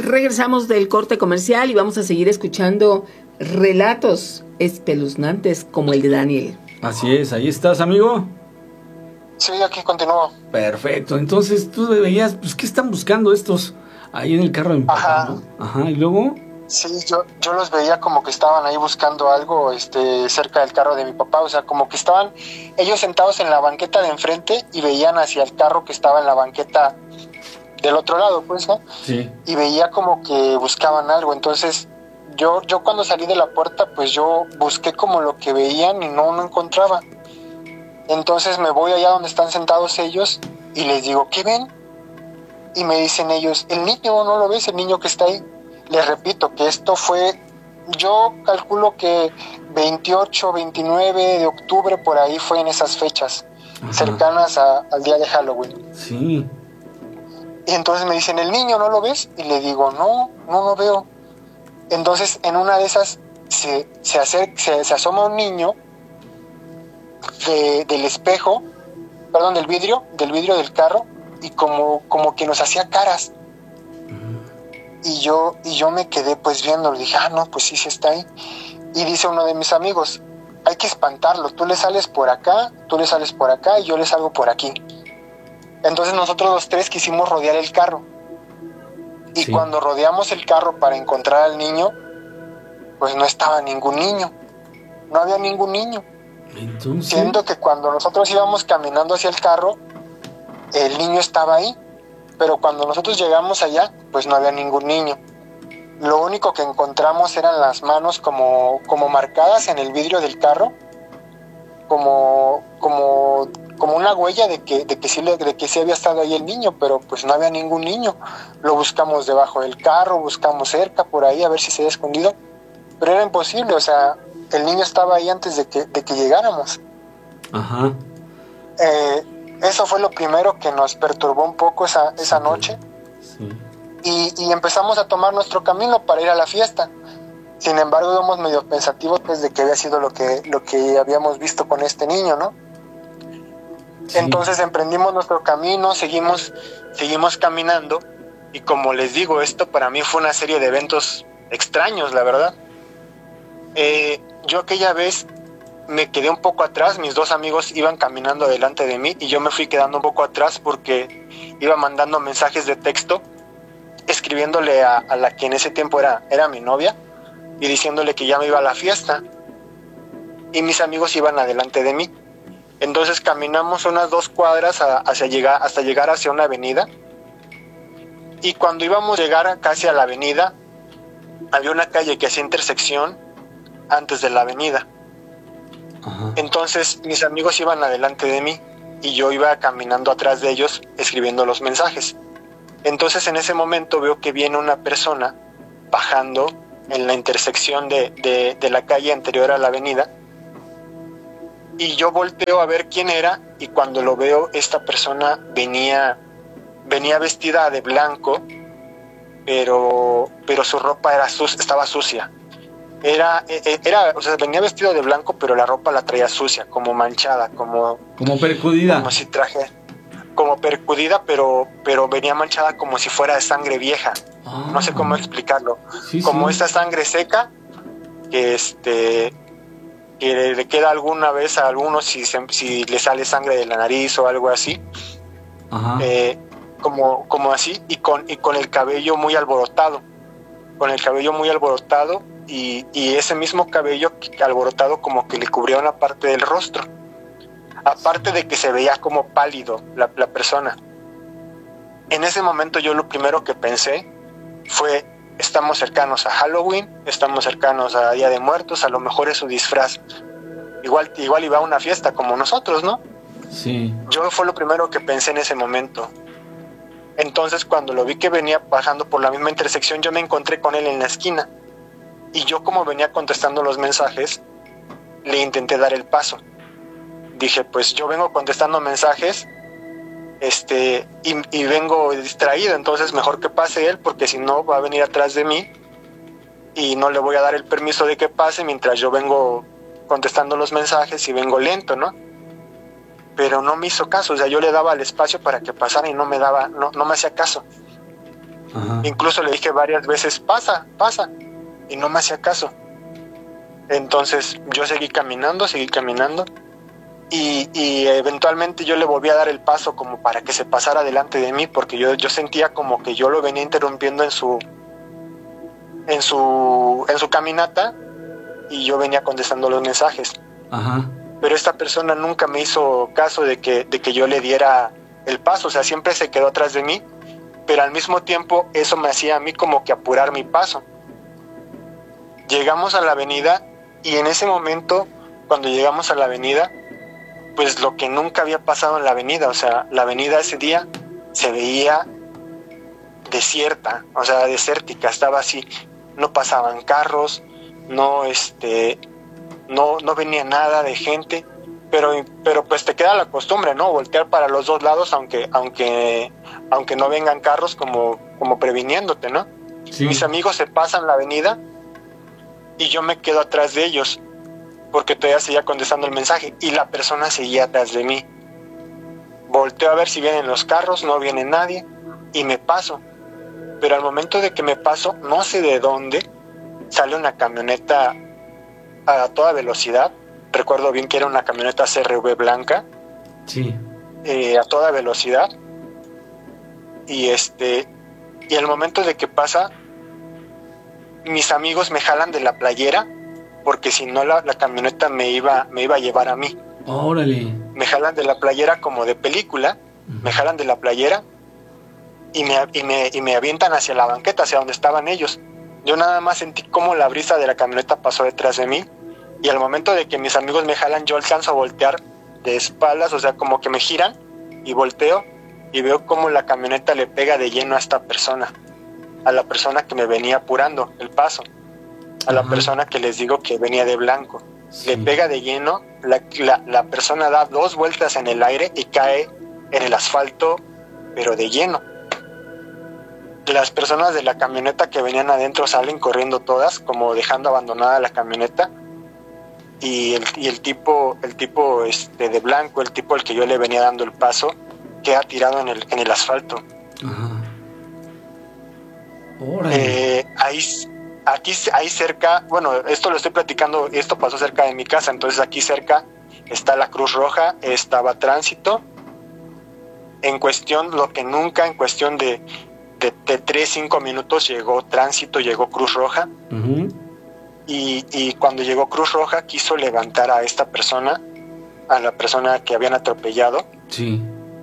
Regresamos del corte comercial y vamos a seguir escuchando relatos espeluznantes como el de Daniel. Así es, ahí estás, amigo. Sí, aquí continúo. Perfecto, entonces tú veías, pues, ¿qué están buscando estos ahí en el carro de mi papá, Ajá. ¿no? Ajá, y luego... Sí, yo los veía como que estaban ahí buscando algo cerca del carro de mi papá, o sea, como que estaban ellos sentados en la banqueta de enfrente y veían hacia el carro que estaba en la banqueta del otro lado, pues, ¿no? Sí. Y veía como que buscaban algo, entonces yo cuando salí de la puerta, pues yo busqué como lo que veían y no encontraba. Entonces me voy allá donde están sentados ellos y les digo, ¿qué ven? Y me dicen ellos, el niño, ¿no lo ves? El niño que está ahí. Les repito que esto fue, yo calculo que 28, 29 de octubre, por ahí fue en esas fechas. Ajá. Cercanas al día de Halloween. Sí. Y entonces me dicen, ¿el niño no lo ves? Y le digo, no lo veo. Entonces en una de esas se asoma un niño del espejo, perdón, del vidrio del carro, y como que nos hacía caras. Y yo me quedé pues viendo, dije, no, pues sí está ahí. Y dice uno de mis amigos, hay que espantarlo, tú le sales por acá y yo le salgo por aquí. Entonces nosotros los tres quisimos rodear el carro. Y sí. Cuando rodeamos el carro para encontrar al niño, pues no estaba ningún niño, no había ningún niño. Entonces... Siendo que cuando nosotros íbamos caminando hacia el carro, el niño estaba ahí. Pero cuando nosotros llegamos allá, pues no había ningún niño. Lo único que encontramos eran las manos como marcadas en el vidrio del carro, como una huella de que sí había estado ahí el niño, pero pues no había ningún niño. Lo buscamos debajo del carro, buscamos cerca, por ahí, a ver si se había escondido, pero era imposible, o sea, el niño estaba ahí antes de que llegáramos. Ajá. Eso fue lo primero que nos perturbó un poco esa noche. Sí. Y empezamos a tomar nuestro camino para ir a la fiesta. Sin embargo, íbamos medio pensativos pues de que había sido lo que habíamos visto con este niño, ¿no? Sí. Entonces emprendimos nuestro camino, seguimos caminando, y como les digo, esto para mí fue una serie de eventos extraños, la verdad. Yo aquella vez me quedé un poco atrás, mis dos amigos iban caminando delante de mí y yo me fui quedando un poco atrás porque iba mandando mensajes de texto, escribiéndole a la que en ese tiempo era mi novia, y diciéndole que ya me iba a la fiesta, y mis amigos iban adelante de mí. Entonces caminamos unas 2 cuadras hasta llegar hacia una avenida, y cuando íbamos a llegar casi a la avenida, había una calle que hacía intersección antes de la avenida. Ajá. Entonces mis amigos iban adelante de mí y yo iba caminando atrás de ellos escribiendo los mensajes. Entonces en ese momento veo que viene una persona bajando en la intersección de la calle anterior a la avenida, y yo volteo a ver quién era, y cuando lo veo, esta persona venía vestida de blanco, pero su ropa estaba sucia. O sea, venía vestido de blanco, pero la ropa la traía sucia, como manchada, como percudida. Como si traje, como percudida, pero venía manchada como si fuera de sangre vieja. No sé cómo explicarlo. Sí, como sí. Esta sangre seca que le queda alguna vez a algunos si le sale sangre de la nariz o algo así. Ajá. Como así, y con el cabello muy alborotado. Y ese mismo cabello alborotado como que le cubría una parte del rostro, aparte de que se veía como pálido la persona. En ese momento yo lo primero que pensé fue, estamos cercanos a Halloween, estamos cercanos a Día de Muertos, a lo mejor es su disfraz, igual iba a una fiesta como nosotros, ¿no? Sí. Yo fue lo primero que pensé en ese momento. Entonces cuando lo vi que venía bajando por la misma intersección, yo me encontré con él en la esquina. Y yo, como venía contestando los mensajes, le intenté dar el paso. Dije, pues yo vengo contestando mensajes y vengo distraído, entonces mejor que pase él, porque si no va a venir atrás de mí y no le voy a dar el permiso de que pase mientras yo vengo contestando los mensajes y vengo lento, ¿no? Pero no me hizo caso, o sea, yo le daba el espacio para que pasara y no me hacía caso. Ajá. Incluso le dije varias veces, pasa, pasa, y no me hacía caso. Entonces yo seguí caminando, y eventualmente yo le volví a dar el paso como para que se pasara delante de mí, porque yo sentía como que yo lo venía interrumpiendo en su caminata, y yo venía contestando los mensajes. Ajá. Pero esta persona nunca me hizo caso de que yo le diera el paso, o sea, siempre se quedó atrás de mí, pero al mismo tiempo eso me hacía a mí como que apurar mi paso. Llegamos a la avenida, y en ese momento, cuando llegamos a la avenida, pues lo que nunca había pasado en la avenida, o sea, la avenida ese día se veía desierta, o sea, desértica, estaba así, no pasaban carros, no venía nada de gente, pero pues te queda la costumbre, ¿no? Voltear para los dos lados, aunque no vengan carros, como previniéndote, ¿no? Sí. Mis amigos se pasan la avenida y yo me quedo atrás de ellos, porque todavía seguía contestando el mensaje, y la persona seguía atrás de mí. Volteo a ver si vienen los carros, no viene nadie, y me paso. Pero al momento de que me paso, no sé de dónde, sale una camioneta a toda velocidad. Recuerdo bien que era una camioneta CRV blanca. Sí. A toda velocidad. Y al momento de que pasa, mis amigos me jalan de la playera, porque si no la camioneta me iba a llevar a mí. Órale. Me jalan de la playera como de película, me jalan de la playera y me avientan hacia la banqueta, hacia donde estaban ellos. Yo nada más sentí como la brisa de la camioneta pasó detrás de mí, y al momento de que mis amigos me jalan, yo alcanzo a voltear de espaldas, o sea, como que me giran, y volteo y veo como la camioneta le pega de lleno a esta persona, a la persona que me venía apurando el paso, a la persona que les digo que venía de blanco. Sí. Le pega de lleno, la persona da 2 vueltas en el aire y cae en el asfalto, pero de lleno. Las personas de la camioneta que venían adentro salen corriendo todas, como dejando abandonada la camioneta, y el tipo de blanco, el tipo al que yo le venía dando el paso, queda tirado en el asfalto. Ajá. Ahí cerca, bueno, esto lo estoy platicando, esto pasó cerca de mi casa, entonces aquí cerca está la Cruz Roja, estaba tránsito. En cuestión de 3-5 minutos llegó tránsito, llegó Cruz Roja. Uh-huh. Y cuando llegó Cruz Roja quiso levantar a esta persona, a la persona que habían atropellado. Sí.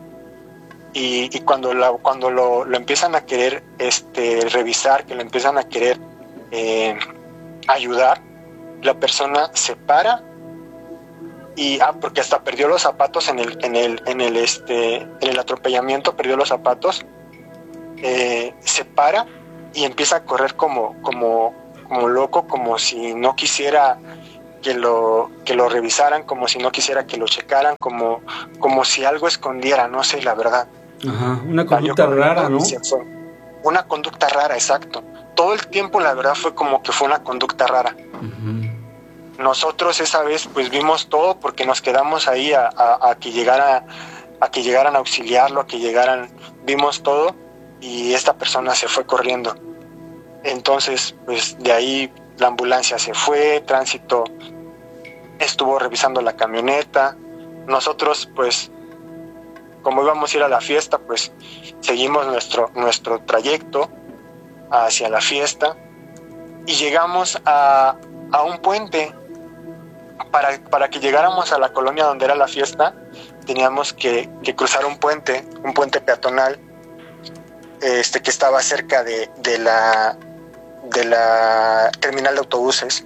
Y cuando lo empiezan a querer revisar, que lo empiezan a querer ayudar, la persona se para y porque hasta perdió los zapatos en el atropellamiento, perdió los zapatos. Se para y empieza a correr como loco, como si no quisiera que lo revisaran, como si no quisiera que lo checaran, como si algo escondiera, no sé, la verdad. Ajá, una conducta rara, ¿no? Una conducta rara, exacto. Todo el tiempo, la verdad, fue como que fue una conducta rara. Uh-huh. Nosotros esa vez pues vimos todo, porque nos quedamos ahí a que llegaran a auxiliarlo, vimos todo, y esta persona se fue corriendo. Entonces, pues de ahí la ambulancia se fue, tránsito estuvo revisando la camioneta. Nosotros, pues, como íbamos a ir a la fiesta, pues seguimos nuestro trayecto hacia la fiesta y llegamos a un puente. Para que llegáramos a la colonia donde era la fiesta, teníamos que cruzar un puente peatonal que estaba cerca de la terminal de autobuses.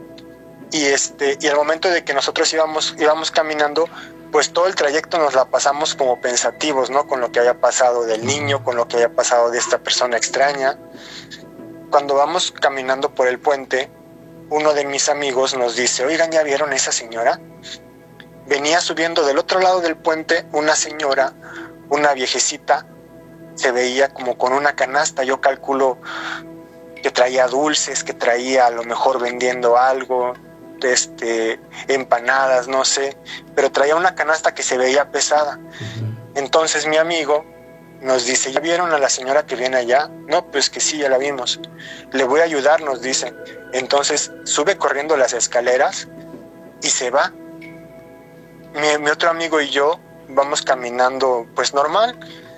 Y al momento de que nosotros íbamos caminando, pues todo el trayecto nos la pasamos como pensativos, ¿no? Con lo que había pasado del niño, con lo que había pasado de esta persona extraña. Cuando vamos caminando por el puente, uno de mis amigos nos dice: oigan, ¿ya vieron esa señora? Venía subiendo del otro lado del puente una señora, una viejecita, se veía como con una canasta. Yo calculo que traía dulces, que traía a lo mejor vendiendo algo, empanadas, no sé, pero traía una canasta que se veía pesada. Uh-huh. Entonces mi amigo nos dice, ¿ya vieron a la señora que viene allá? No, pues que sí, ya la vimos. Le voy a ayudar, nos dice. Entonces sube corriendo las escaleras y se va. Mi otro amigo y yo vamos caminando pues normal,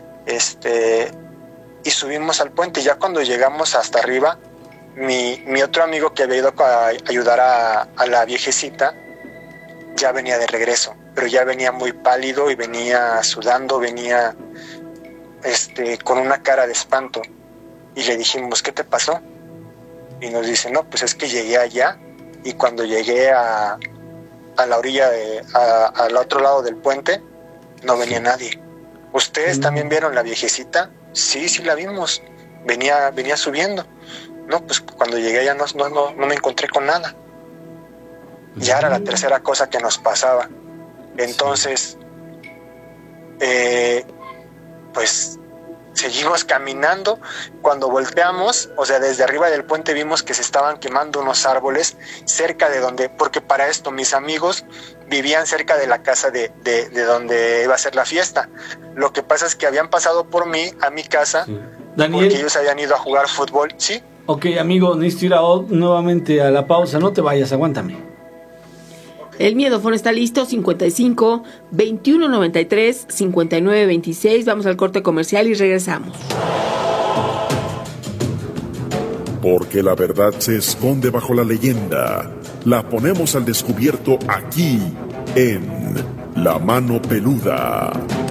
y subimos al puente. Ya cuando llegamos hasta arriba, mi otro amigo que había ido a ayudar a la viejecita ya venía de regreso, pero ya venía muy pálido y venía sudando, venía con una cara de espanto. Y le dijimos, ¿qué te pasó? Y nos dice, no, pues es que llegué allá y cuando llegué a la orilla, al otro lado del puente, no venía nadie. ¿Ustedes también vieron la viejecita? Sí, sí la vimos. Venía subiendo. No, pues cuando llegué allá no me encontré con nada. Ya era la tercera cosa que nos pasaba. Entonces, pues seguimos caminando. Cuando volteamos, o sea, desde arriba del puente vimos que se estaban quemando unos árboles cerca de donde, porque para esto mis amigos vivían cerca de la casa de donde iba a ser la fiesta. Lo que pasa es que habían pasado por mí a mi casa, Daniel, porque ellos habían ido a jugar fútbol, ¿sí? Ok, amigo, necesito ir nuevamente a la pausa, no te vayas, aguántame. El miedofón está listo, 55 21 93 59 26. Vamos al corte comercial y regresamos. Porque la verdad se esconde bajo la leyenda. La ponemos al descubierto aquí, en La Mano Peluda.